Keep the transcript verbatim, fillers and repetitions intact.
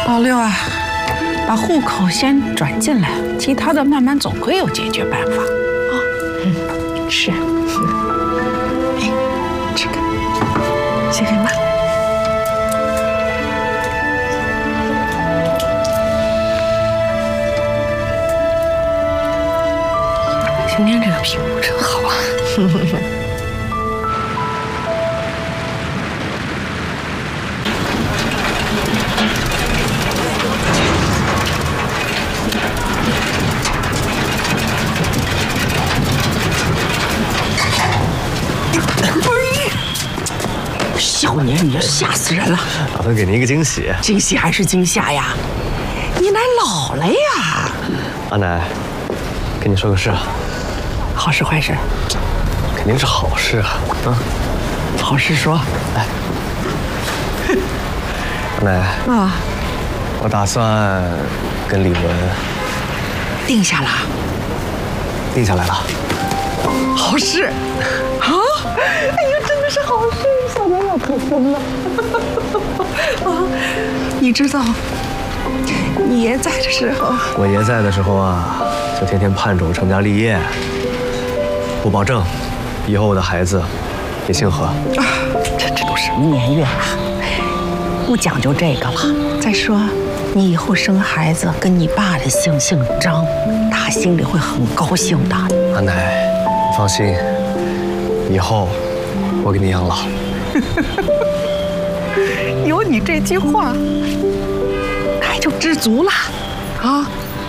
老六啊，把户口先转进来，其他的慢慢总会有解决办法啊。 嗯，是。 哎，这个，谢谢妈。今天这个皮肤真好啊！小年鱼吓死人了！ 打算给您一个惊喜。 惊喜还是惊吓呀？你奶老了呀！ 阿奶，跟你说个事啊。 好事坏事？ 肯定是好事啊！啊， 好事说。 来，阿奶啊， 我打算跟李文定下了。 定下来了。 好事啊！哎呀，真的是好事！小年要可疯了啊！你知道，你爷在的时候， 我爷在的时候啊，就天天盼着我成家立业。不保证，以后我的孩子也姓何。 啊，这这都什么年月啊，不讲究这个了。再说，你以后生孩子跟你爸的姓姓张，他心里会很高兴的。 阿奶，你放心，以后我给你养老。 有你这句话，那就知足了啊。